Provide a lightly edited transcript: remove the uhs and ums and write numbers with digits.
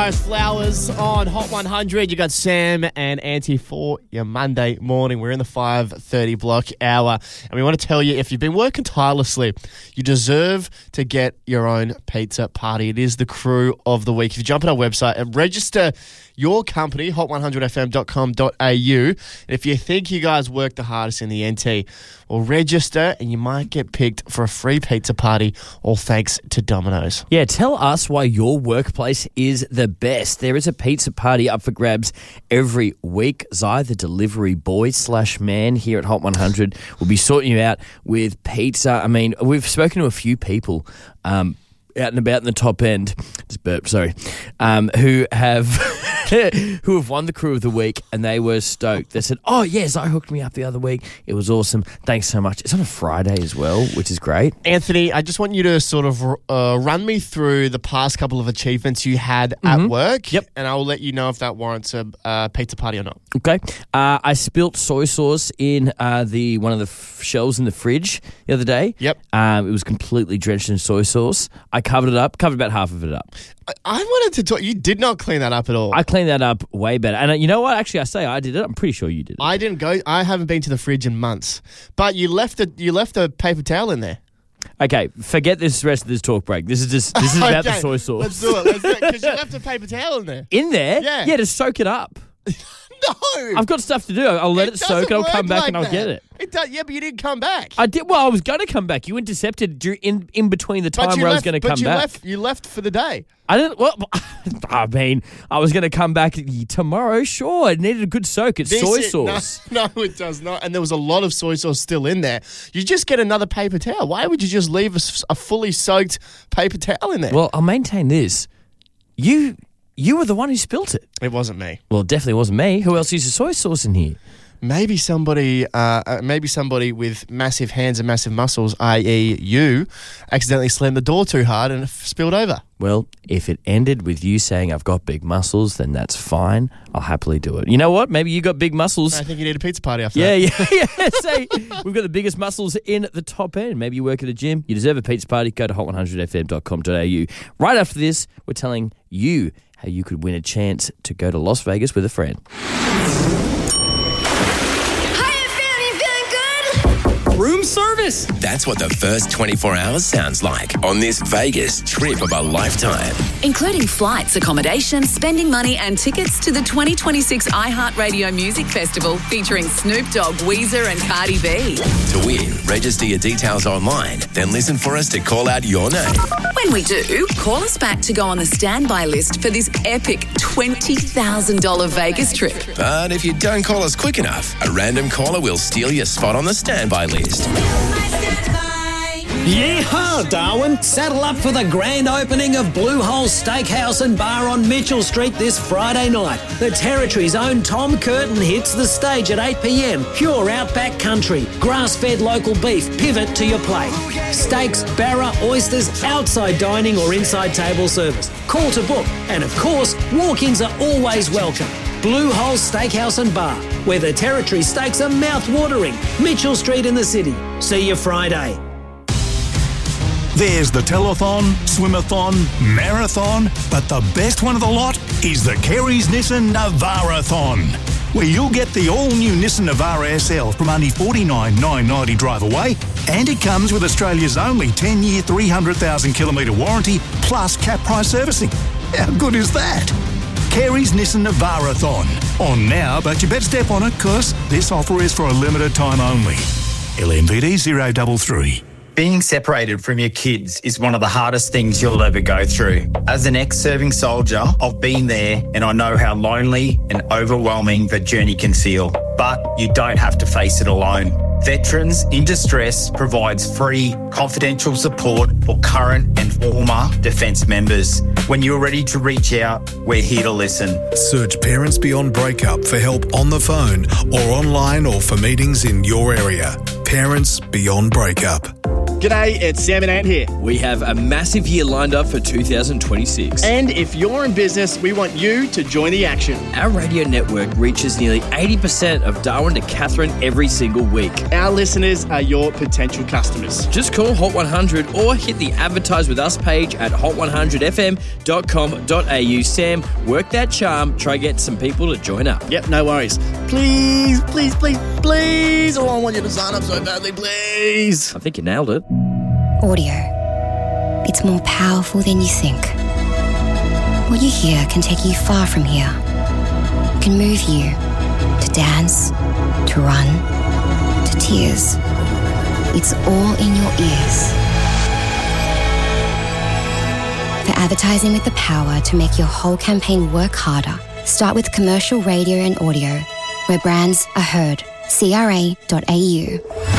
Paris Flowers on Hot 100. You got Sam and Auntie for your Monday morning. We're in the 5:30 block hour. And we want to tell you, if you've been working tirelessly, you deserve to get your own pizza party. It is the crew of the week. If you jump on our website and register your company, hot100fm.com.au. And if you think you guys work the hardest in the NT, well, register and you might get picked for a free pizza party, all thanks to Domino's. Yeah, tell us why your workplace is the best. There is a pizza party up for grabs every week. Zai, the delivery boy / man here at Hot 100, will be sorting you out with pizza. I mean, we've spoken to a few people out and about in the top end, just burp, sorry, who have who have won the crew of the week, and they were stoked. They said, oh, yes, I hooked me up the other week. It was awesome. Thanks so much. It's on a Friday as well, which is great. Anthony, I just want you to sort of run me through the past couple of achievements you had at work. Yep. And I'll let you know if that warrants a pizza party or not. Okay. I spilt soy sauce in one of the shelves in the fridge the other day. Yep. It was completely drenched in soy sauce. I covered about half of it up. I wanted to talk. You did not clean that up at all. I cleaned that up way better. And you know what? Actually, I say I did it. I'm pretty sure you did it. I didn't go. I haven't been to the fridge in months. But you left a paper towel in there. Okay, forget this rest of this talk break. This is about the soy sauce. Let's do it. Because you left a paper towel in there. In there? Yeah. Yeah, to soak it up. No. I've got stuff to do. I'll let it soak and I'll come back and I'll get it. It does, yeah, but you didn't come back. I did. Well, I was going to come back. You intercepted in between the time where I was going to come back. You left for the day. I didn't. Well, I mean, I was going to come back tomorrow. Sure, it needed a good soak. It's soy sauce. No, it does not. And there was a lot of soy sauce still in there. You just get another paper towel. Why would you just leave a fully soaked paper towel in there? Well, I'll maintain this. You were the one who spilt it. It wasn't me. Well, it definitely wasn't me. Who else uses soy sauce in here? Maybe somebody with massive hands and massive muscles, i.e. you, accidentally slammed the door too hard and it spilled over. Well, if it ended with you saying I've got big muscles, then that's fine. I'll happily do it. You know what? Maybe you got big muscles. I think you need a pizza party after that. Yeah. Say, we've got the biggest muscles in the top end. Maybe you work at a gym. You deserve a pizza party. Go to hot100fm.com.au. Right after this, we're telling you how you could win a chance to go to Las Vegas with a friend. Room service. That's what the first 24 hours sounds like on this Vegas trip of a lifetime. Including flights, accommodation, spending money and tickets to the 2026 iHeartRadio Music Festival featuring Snoop Dogg, Weezer and Cardi B. To win, register your details online, then listen for us to call out your name. When we do, call us back to go on the standby list for this epic $20,000 Vegas trip. But if you don't call us quick enough, a random caller will steal your spot on the standby list. Yeehaw, Darwin! Saddle up for the grand opening of Blue Hole Steakhouse and Bar on Mitchell Street this Friday night. The Territory's own Tom Curtin hits the stage at 8 p.m. Pure outback country, grass-fed local beef, pivot to your plate. Steaks, barra, oysters, outside dining or inside table service. Call to book. And of course, walk-ins are always welcome. Blue Hole Steakhouse and Bar, where the Territory steaks are mouth-watering. Mitchell Street in the city. See you Friday. There's the telethon, swimathon, marathon, but the best one of the lot is the Kerry's Nissan Navara-thon, where you'll get the all-new Nissan Navara SL from only $49,990 drive away, and it comes with Australia's only 10-year, 300,000-kilometre warranty plus cap price servicing. How good is that? Kerry's Nissan Navara-thon. On now, but you better step on it because this offer is for a limited time only. LMPD 033. Being separated from your kids is one of the hardest things you'll ever go through. As an ex-serving soldier, I've been there and I know how lonely and overwhelming the journey can feel. But you don't have to face it alone. Veterans in Distress provides free, confidential support for current and former defence members. When you're ready to reach out, we're here to listen. Search Parents Beyond Breakup for help on the phone or online or for meetings in your area. Parents Beyond Breakup. G'day, it's Sam and Ant here. We have a massive year lined up for 2026. And if you're in business, we want you to join the action. Our radio network reaches nearly 80% of Darwin to Catherine every single week. Our listeners are your potential customers. Just call Hot 100 or hit the Advertise With Us page at hot100fm.com.au. Sam, work that charm. Try get some people to join up. Yep, no worries. Please, please, please, please. Oh, I want you to sign up so badly, please. I think you nailed it. Audio. It's more powerful than you think. What you hear can take you far from here. It can move you to dance, to run, to tears. It's all in your ears. For advertising with the power to make your whole campaign work harder, start with commercial radio and audio, where brands are heard. CRA.au.